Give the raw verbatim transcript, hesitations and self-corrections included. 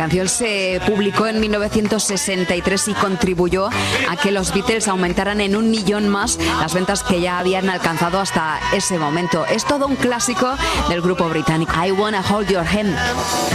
canción se publicó en mil novecientos sesenta y tres y contribuyó a que los Beatles aumentaran en un millón más las ventas que ya habían alcanzado hasta ese momento. Es todo un clásico del grupo británico. I Wanna Hold Your Hand.